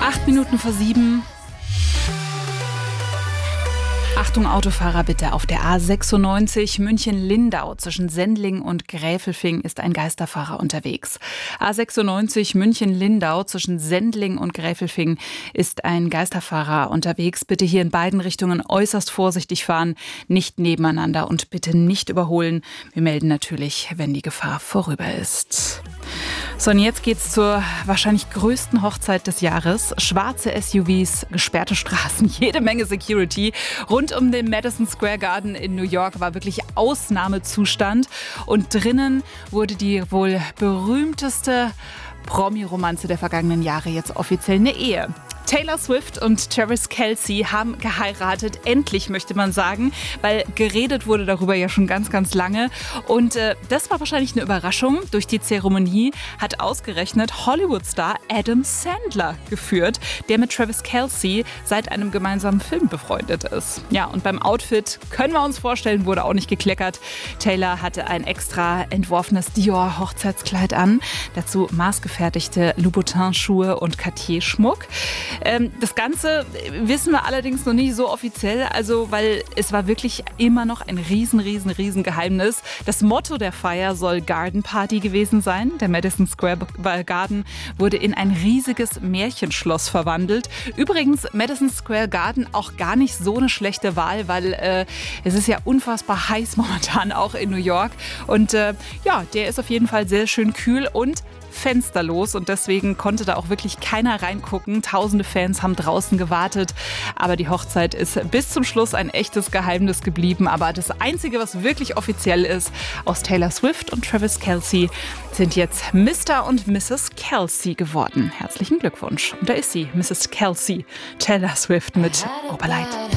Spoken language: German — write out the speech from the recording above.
8 Minuten vor 7. Achtung, Autofahrer bitte. Auf der A96 München-Lindau zwischen Sendling und Gräfelfing ist ein Geisterfahrer unterwegs. A96 München-Lindau zwischen Sendling und Gräfelfing ist ein Geisterfahrer unterwegs. Bitte hier in beiden Richtungen äußerst vorsichtig fahren, nicht nebeneinander und bitte nicht überholen. Wir melden natürlich, wenn die Gefahr vorüber ist. So, und jetzt geht's zur wahrscheinlich größten Hochzeit des Jahres. Schwarze SUVs, gesperrte Straßen, jede Menge Security. Rund um den Madison Square Garden in New York war wirklich Ausnahmezustand. Und drinnen wurde die wohl berühmteste Promi-Romanze der vergangenen Jahre jetzt offiziell eine Ehe. Taylor Swift und Travis Kelce haben geheiratet, endlich möchte man sagen, weil geredet wurde darüber ja schon ganz, ganz lange. Und das war wahrscheinlich eine Überraschung. Durch die Zeremonie hat ausgerechnet Hollywood-Star Adam Sandler geführt, der mit Travis Kelce seit einem gemeinsamen Film befreundet ist. Ja, und beim Outfit können wir uns vorstellen, wurde auch nicht gekleckert. Taylor hatte ein extra entworfenes Dior-Hochzeitskleid an, dazu maßgefertigte Louboutin-Schuhe und Cartier-Schmuck. Das Ganze wissen wir allerdings noch nicht so offiziell, also weil es war wirklich immer noch ein riesen Geheimnis. Das Motto der Feier soll Garden Party gewesen sein. Der Madison Square Garden wurde in ein riesiges Märchenschloss verwandelt. Übrigens, Madison Square Garden auch gar nicht so eine schlechte Wahl, weil es ist ja unfassbar heiß momentan auch in New York. Und der ist auf jeden Fall sehr schön kühl und fensterlos und deswegen konnte da auch wirklich keiner reingucken. Tausende Fans haben draußen gewartet, aber die Hochzeit ist bis zum Schluss ein echtes Geheimnis geblieben. Aber das Einzige, was wirklich offiziell ist, aus Taylor Swift und Travis Kelce sind jetzt Mr. und Mrs. Kelce geworden. Herzlichen Glückwunsch. Und da ist sie, Mrs. Kelce, Taylor Swift mit Oberleid.